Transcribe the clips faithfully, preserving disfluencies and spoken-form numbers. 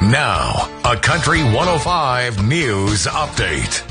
Now, a Country one oh five News Update.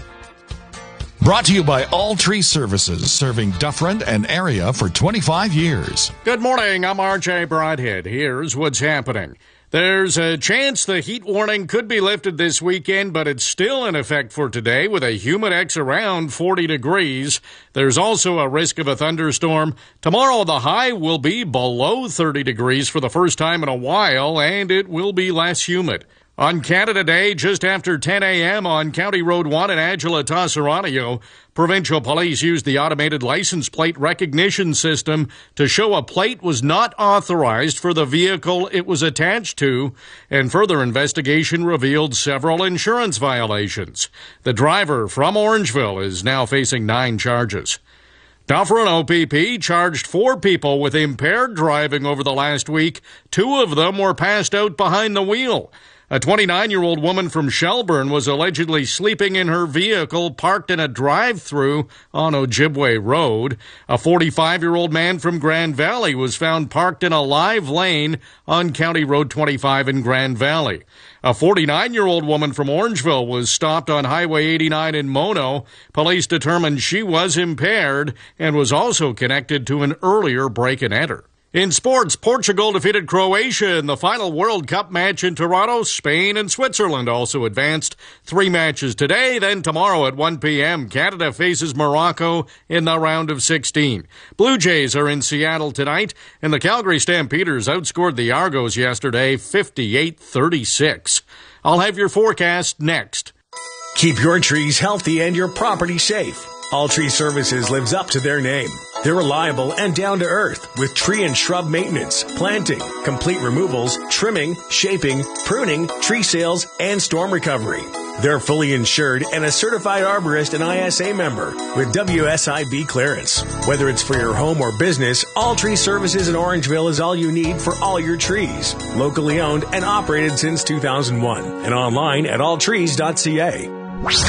Brought to you by All Tree Services, serving Dufferin and area for twenty-five years. Good morning, I'm R J Broadhead. Here's what's happening. There's a chance the heat warning could be lifted this weekend, but it's still in effect for today with a humidex around forty degrees. There's also a risk of a thunderstorm. Tomorrow, the high will be below thirty degrees for the first time in a while, and it will be less humid. On Canada Day, just after ten a.m. on County Road one in Agila, Toronto, provincial police used the automated license plate recognition system to show a plate was not authorized for the vehicle it was attached to, and further investigation revealed several insurance violations. The driver from Orangeville is now facing nine charges. Dufferin O P P charged four people with impaired driving over the last week. Two of them were passed out behind the wheel. A twenty-nine-year-old woman from Shelburne was allegedly sleeping in her vehicle parked in a drive-through on Ojibwe Road. A forty-five-year-old man from Grand Valley was found parked in a live lane on County Road twenty-five in Grand Valley. A forty-nine-year-old woman from Orangeville was stopped on Highway eighty-nine in Mono. Police determined she was impaired and was also connected to an earlier break-and-enter. In sports, Portugal defeated Croatia in the final World Cup match in Toronto. Spain and Switzerland also advanced. Three matches today, then tomorrow at one p.m. Canada faces Morocco in the round of sixteen. Blue Jays are in Seattle tonight, and the Calgary Stampeders outscored the Argos yesterday fifty-eight thirty-six. I'll have your forecast next. Keep your trees healthy and your property safe. All Tree Services lives up to their name. They're reliable and down to earth with tree and shrub maintenance, planting, complete removals, trimming, shaping, pruning, tree sales, and storm recovery. They're fully insured and a certified arborist and I S A member with W S I B clearance. Whether it's for your home or business, All Tree Services in Orangeville is all you need for all your trees. Locally owned and operated since two thousand one and online at all trees dot c a.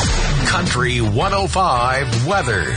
Country one oh five weather.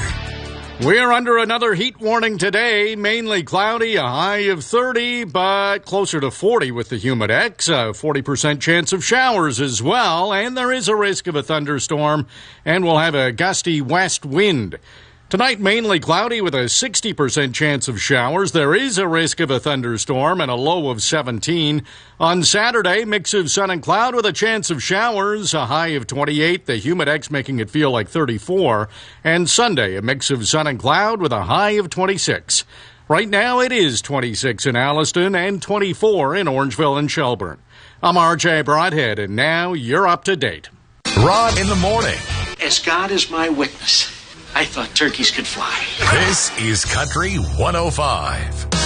We're under another heat warning today, mainly cloudy, a high of thirty, but closer to forty with the humidex, a forty percent chance of showers as well, and there is a risk of a thunderstorm, and we'll have a gusty west wind. Tonight, mainly cloudy with a sixty percent chance of showers. There is a risk of a thunderstorm and a low of seventeen. On Saturday, mix of sun and cloud with a chance of showers, a high of twenty-eight, the humidex making it feel like thirty-four. And Sunday, a mix of sun and cloud with a high of twenty-six. Right now, it is twenty-six in Alliston and twenty-four in Orangeville and Shelburne. I'm R J Broadhead, and now you're up to date. Rod in the morning. As God is my witness, I thought turkeys could fly. This is Country one oh five.